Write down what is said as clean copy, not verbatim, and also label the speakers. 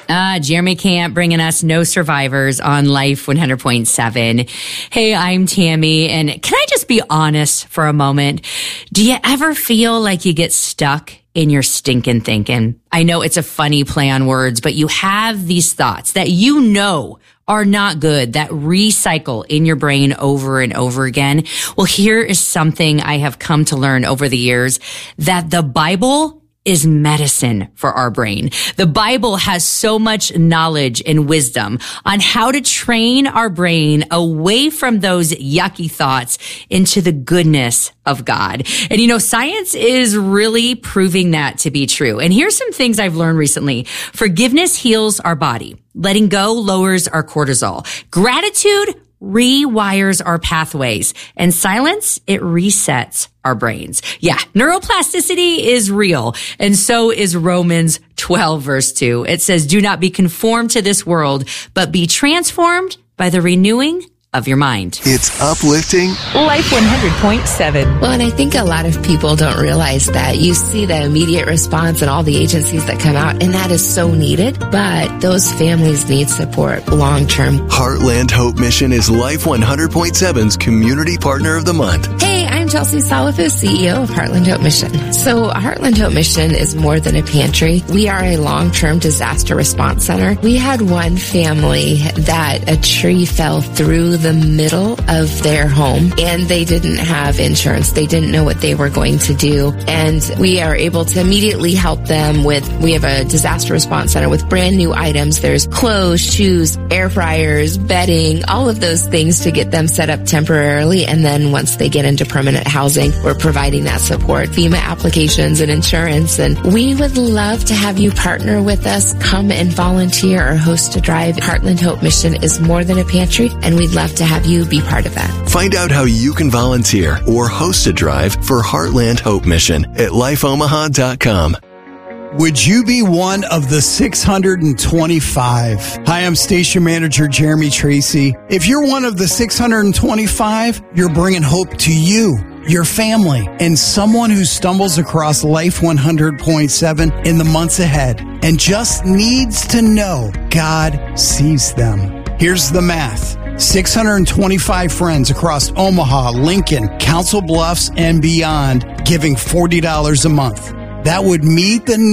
Speaker 1: Jeremy Camp bringing us No Survivors on Life 100.7. Hey, I'm Tammy, and can I just be honest for a moment? Do you ever feel like you get stuck in your stinking thinking? I know it's a funny play on words, but you have these thoughts that you know are not good, that recycle in your brain over and over again. Well, here is something I have come to learn over the years, that the Bible is medicine for our brain. The Bible has so much knowledge and wisdom on how to train our brain away from those yucky thoughts into the goodness of God. And you know, science is really proving that to be true. And here's some things I've learned recently. Forgiveness heals our body. Letting go lowers our cortisol. Gratitude rewires our pathways, and silence, it resets our brains. Yeah, neuroplasticity is real, and so is Romans 12 verse 2. It says, do not be conformed to this world, but be transformed by the renewing of your mind.
Speaker 2: It's uplifting.
Speaker 3: Life 100.7.
Speaker 4: Well, and I think a lot of people don't realize that. You see the immediate response and all the agencies that come out, and that is so needed, but those families need support long-term.
Speaker 2: Heartland Hope Mission is Life 100.7's Community Partner of the Month.
Speaker 4: Hey, I'm Chelsea Salafis, CEO of Heartland Hope Mission. So Heartland Hope Mission is more than a pantry. We are a long-term disaster response center. We had one family that a tree fell through the middle of their home, and they didn't have insurance. They didn't know what they were going to do. And we are able to immediately help them we have a disaster response center with brand new items. There's clothes, shoes, air fryers, bedding, all of those things to get them set up temporarily. And then once they get into permanent housing, we're providing that support, FEMA applications and insurance. And we would love to have you partner with us. Come and volunteer or host a drive. Heartland Hope Mission is more than a pantry, and we'd love to have you be part of that.
Speaker 2: Find out how you can volunteer or host a drive for Heartland Hope Mission at lifeomaha.com.
Speaker 5: Would you be one of the 625? Hi, I'm Station Manager Jeremy Tracy. If you're one of the 625, you're bringing hope to you, your family, and someone who stumbles across Life 100.7 in the months ahead and just needs to know God sees them. Here's the math. 625 friends across Omaha, Lincoln, Council Bluffs, and beyond giving $40 a month. That would meet the